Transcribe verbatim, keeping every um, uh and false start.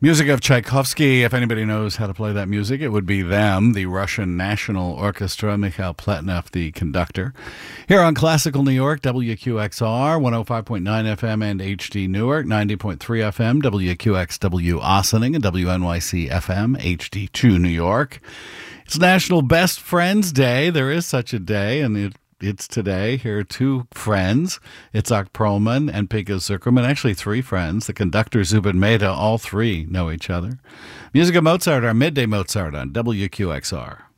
Music of Tchaikovsky. If anybody knows how to play that music, it would be them, the Russian National Orchestra, Mikhail Pletnev, the conductor. Here on Classical New York, W Q X R, one oh five point nine F M and H D Newark, ninety point three F M, W Q X W Ossining, and W N Y C F M, H D two New York. It's National Best Friends Day. There is such a day, and it It's today. Here are two friends, Itzhak Perlman and Pinchas Zukerman, actually three friends. The conductor, Zubin Mehta, all three know each other. Music of Mozart, our Midday Mozart on W Q X R.